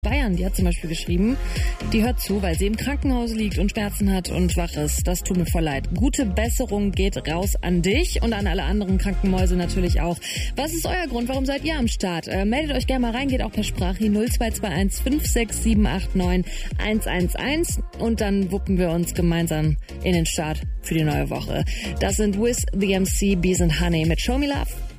Bayern, die hat zum Beispiel geschrieben, die hört zu, weil sie im Krankenhaus liegt und Schmerzen hat und schwach ist. Das tut mir voll leid. Gute Besserung geht raus an dich und an alle anderen Krankenmäuse natürlich auch. Was ist euer Grund? Warum seid ihr am Start? Meldet euch gerne mal rein, geht auch per Sprache 0221 56789 111 und dann wuppen wir uns gemeinsam in den Start für die neue Woche. Das sind With the MC, Bees and Honey mit Show Me Love.